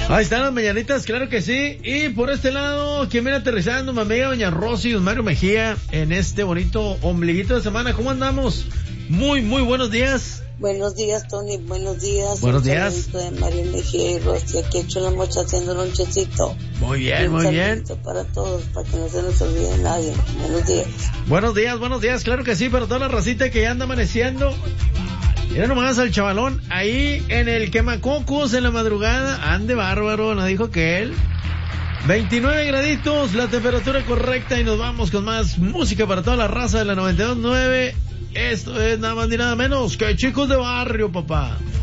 Ahí están las mañanitas, claro que sí. Y por este lado, ¿quién viene aterrizando? Mi amiga doña Rosy, don Mario Mejía, en este bonito ombliguito de semana. ¿Cómo andamos? Muy buenos días. Buenos días, Tony. Buenos días. Buenos días. De Mario Mejía y Rosy, aquí hecho la mocha haciendo lonchecito. Muy bien, muy bien. Para todos, para que no se nos olvide nadie. Buenos días, claro que sí, para toda la racita que ya anda amaneciendo. Mira nomás al chavalón ahí en el quemacocos en la madrugada. Ande bárbaro, nos dijo que él. 29 graditos, la temperatura correcta, y nos vamos con más música para toda la raza de la 92.9. Esto es nada más ni nada menos que Chicos de Barrio, papá.